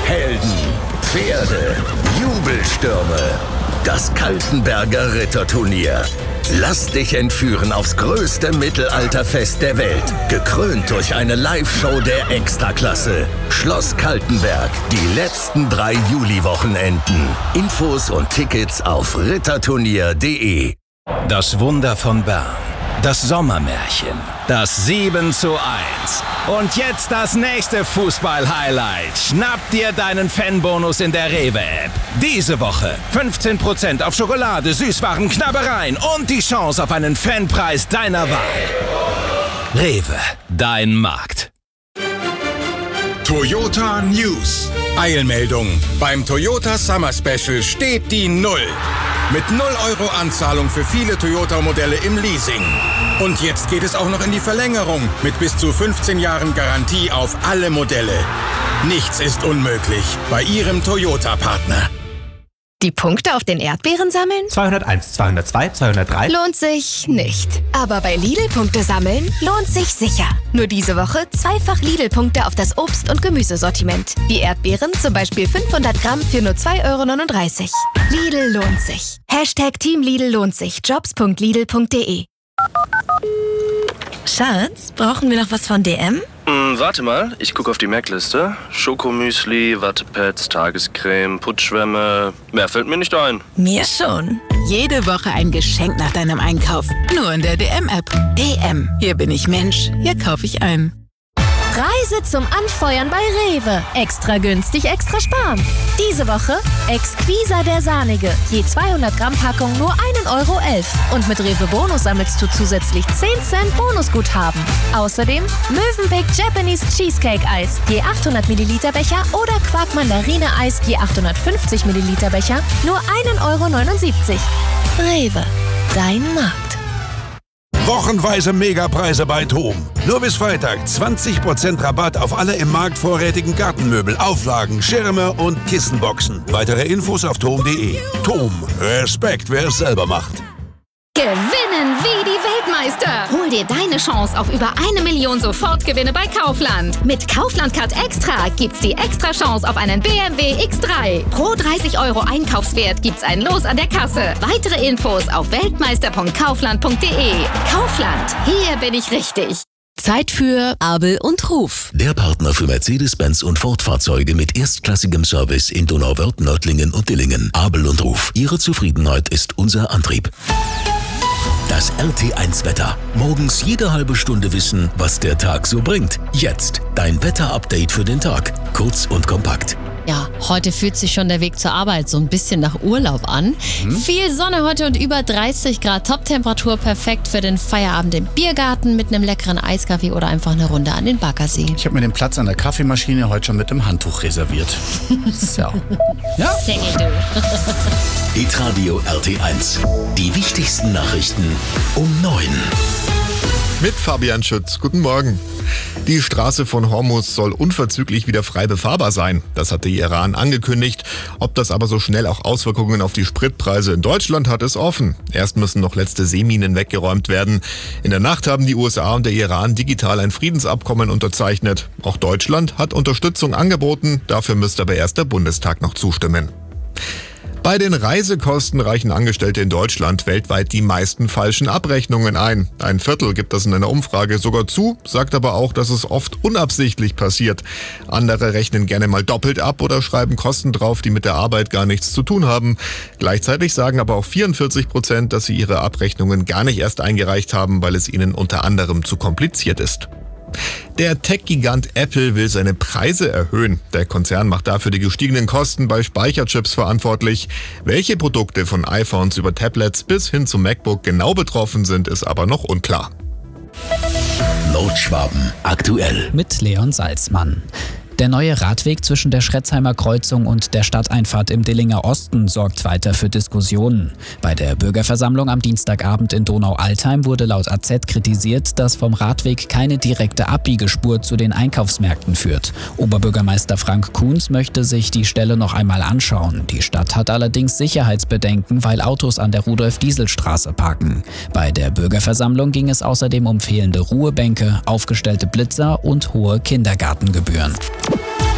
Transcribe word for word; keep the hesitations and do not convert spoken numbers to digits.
Helden, Pferde, Jubelstürme. Das Kaltenberger Ritterturnier. Lass dich entführen aufs größte Mittelalterfest der Welt. Gekrönt durch eine Live-Show der Extraklasse. Schloss Kaltenberg. Die letzten drei Juli-Wochenenden. Infos und Tickets auf ritterturnier punkt de. Das Wunder von Bern. Das Sommermärchen. Das sieben zu eins. Und jetzt das nächste Fußball-Highlight. Schnapp dir deinen Fanbonus in der Rewe-App. Diese Woche fünfzehn Prozent auf Schokolade, Süßwaren, Knabbereien und die Chance auf einen Fanpreis deiner Wahl. Rewe, dein Markt. Toyota News. Eilmeldung. Beim Toyota Summer Special steht die Null. Mit null Euro Anzahlung für viele Toyota-Modelle im Leasing. Und jetzt geht es auch noch in die Verlängerung mit bis zu fünfzehn Jahren Garantie auf alle Modelle. Nichts ist unmöglich bei Ihrem Toyota-Partner. Die Punkte auf den Erdbeeren sammeln? zweihunderteins, zweihundertzwei, zweihundertdrei. Lohnt sich nicht. Aber bei Lidl-Punkte sammeln lohnt sich sicher. Nur diese Woche zweifach Lidl-Punkte auf das Obst- und Gemüsesortiment. Die Erdbeeren zum Beispiel fünfhundert Gramm für nur zwei Euro neununddreißig. Lidl lohnt sich. Hashtag Team Lidl lohnt sich. jobs punkt lidl punkt de. Schatz, brauchen wir noch was von D M? Hm, warte mal, ich gucke auf die Merkliste. Schokomüsli, Wattepads, Tagescreme, Putzschwämme. Mehr fällt mir nicht ein. Mir schon. Jede Woche ein Geschenk nach deinem Einkauf. Nur in der D M-App. D M. Hier bin ich Mensch. Hier kaufe ich ein. Reise zum Anfeuern bei Rewe. Extra günstig, extra sparen. Diese Woche Exquisa der Sahnige. Je zweihundert Gramm Packung nur ein Euro elf. Und mit Rewe Bonus sammelst du zusätzlich zehn Cent Bonusguthaben. Außerdem Mövenpick Japanese Cheesecake Eis. Je achthundert Milliliter Becher oder Quark Mandarine Eis. Je achthundertfünfzig Milliliter Becher. Nur ein Euro neunundsiebzig. Rewe. Dein Markt. Wochenweise Megapreise bei TOM. Nur bis Freitag zwanzig Prozent Rabatt auf alle im Markt vorrätigen Gartenmöbel, Auflagen, Schirme und Kissenboxen. Weitere Infos auf tom punkt de. TOM. Respekt, wer es selber macht. Gewinnen wie die Weltmeister. Hol dir deine Chance auf über eine Million Sofortgewinne bei Kaufland. Mit Kaufland Card Extra gibt's die extra Chance auf einen B M W X drei. Pro dreißig Euro Einkaufswert gibt's ein Los an der Kasse. Weitere Infos auf weltmeister punkt kaufland punkt de. Kaufland, hier bin ich richtig. Zeit für Abel und Ruf. Der Partner für Mercedes-Benz und Ford-Fahrzeuge mit erstklassigem Service in Donauwörth, Nördlingen und Dillingen. Abel und Ruf. Ihre Zufriedenheit ist unser Antrieb. Das R T eins Wetter. Morgens jede halbe Stunde wissen, was der Tag so bringt. Jetzt dein Wetter-Update für den Tag. Kurz und kompakt. Ja, heute fühlt sich schon der Weg zur Arbeit so ein bisschen nach Urlaub an. Mhm. Viel Sonne heute und über dreißig Grad. Top-Temperatur, perfekt für den Feierabend im Biergarten mit einem leckeren Eiskaffee oder einfach eine Runde an den Baggersee. Ich habe mir den Platz an der Kaffeemaschine heute schon mit dem Handtuch reserviert. So. Ja? Sehr gut. Hitradio R T eins. Die wichtigsten Nachrichten um neun. Mit Fabian Schütz. Guten Morgen. Die Straße von Hormuz soll unverzüglich wieder frei befahrbar sein. Das hat der Iran angekündigt. Ob das aber so schnell auch Auswirkungen auf die Spritpreise in Deutschland hat, ist offen. Erst müssen noch letzte Seeminen weggeräumt werden. In der Nacht haben die U S A und der Iran digital ein Friedensabkommen unterzeichnet. Auch Deutschland hat Unterstützung angeboten. Dafür müsste aber erst der Bundestag noch zustimmen. Bei den Reisekosten reichen Angestellte in Deutschland weltweit die meisten falschen Abrechnungen ein. Ein Viertel gibt das in einer Umfrage sogar zu, sagt aber auch, dass es oft unabsichtlich passiert. Andere rechnen gerne mal doppelt ab oder schreiben Kosten drauf, die mit der Arbeit gar nichts zu tun haben. Gleichzeitig sagen aber auch vierundvierzig Prozent, dass sie ihre Abrechnungen gar nicht erst eingereicht haben, weil es ihnen unter anderem zu kompliziert ist. Der Tech-Gigant Apple will seine Preise erhöhen. Der Konzern macht dafür die gestiegenen Kosten bei Speicherchips verantwortlich. Welche Produkte von iPhones über Tablets bis hin zum MacBook genau betroffen sind, ist aber noch unklar. Nordschwaben aktuell mit Leon Salzmann. Der neue Radweg zwischen der Schretzheimer Kreuzung und der Stadteinfahrt im Dillinger Osten sorgt weiter für Diskussionen. Bei der Bürgerversammlung am Dienstagabend in Donau-Altheim wurde laut A Z kritisiert, dass vom Radweg keine direkte Abbiegespur zu den Einkaufsmärkten führt. Oberbürgermeister Frank Kuhns möchte sich die Stelle noch einmal anschauen. Die Stadt hat allerdings Sicherheitsbedenken, weil Autos an der Rudolf-Diesel-Straße parken. Bei der Bürgerversammlung ging es außerdem um fehlende Ruhebänke, aufgestellte Blitzer und hohe Kindergartengebühren.